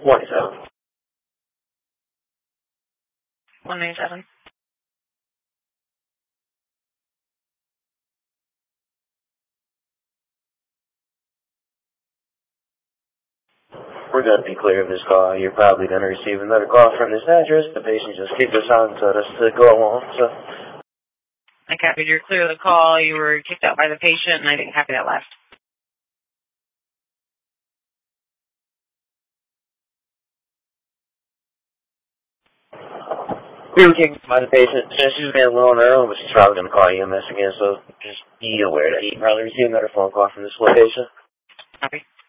187. 187. We're going to be clear of this call. You're probably going to receive another call from this address. The patient just kicked us out and told us to go on, so. I copied. You're clear of the call. You were kicked out by the patient, and I didn't copy that last. We were kicked by the patient. She's been alone on her own, but she's probably going to call EMS again, so just be aware that you probably receive another phone call from this location. Copy.